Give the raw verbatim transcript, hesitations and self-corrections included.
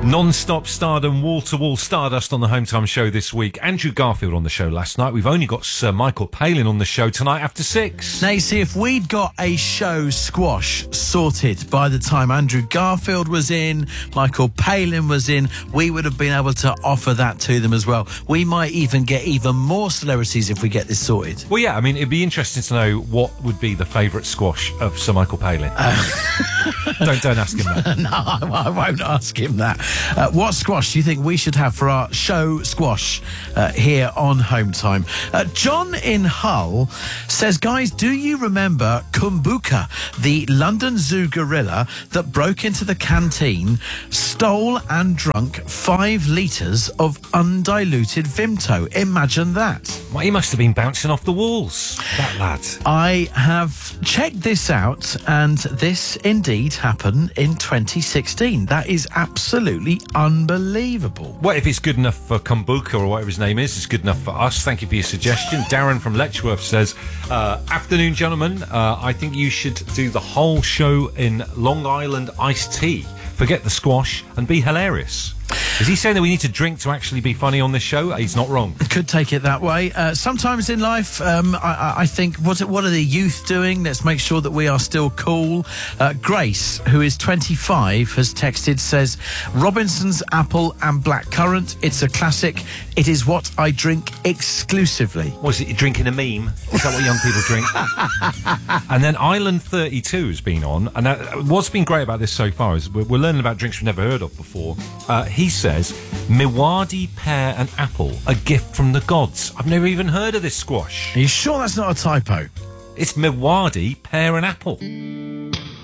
Non-stop stardom, wall-to-wall Stardust on the Home Time show this week. Andrew Garfield on the show last night. We've only got Sir Michael Palin on the show tonight after six. Now, you see, if we'd got a show squash sorted by the time Andrew Garfield was in, Michael Palin was in, we would have been able to offer that to them as well. We might even get even more celebrities if we get this sorted. Well, yeah, I mean, it'd be interesting to know what would be the favourite squash of Sir Michael Palin. Uh. don't, don't ask him that. No, I won't ask him that. Uh, what squash do you think we should have for our show squash uh, here on Home Time? Uh, John in Hull says, guys, do you remember Kumbuka, the London Zoo gorilla that broke into the canteen, stole and drunk five litres of undiluted Vimto? Imagine that. Well, he must have been bouncing off the walls, that lad. I have checked this out, and this indeed happened in twenty sixteen. That is absolutely unbelievable. Well, if it's good enough for Kumbuka or whatever his name is, it's good enough for us. Thank you for your suggestion. Darren from Letchworth says, uh, afternoon, gentlemen. Uh, I think you should do the whole show in Long Island iced tea. Forget the squash and be hilarious. Is he saying that we need to drink to actually be funny on this show? He's not wrong. Could take it that way. Uh, sometimes in life, um, I, I think, what, what are the youth doing? Let's make sure that we are still cool. Uh, Grace, who is twenty-five, has texted, says, Robinson's apple and blackcurrant. It's a classic. It is what I drink exclusively. Was it you drinking a meme? Is that what young people drink? And then Island thirty-two has been on. And uh, what's been great about this so far is we're, we're learning about drinks we've never heard of before. Uh, he says, Miwadi, pear and apple, a gift from the gods. I've never even heard of this squash. Are you sure that's not a typo? It's Miwadi, pear and apple.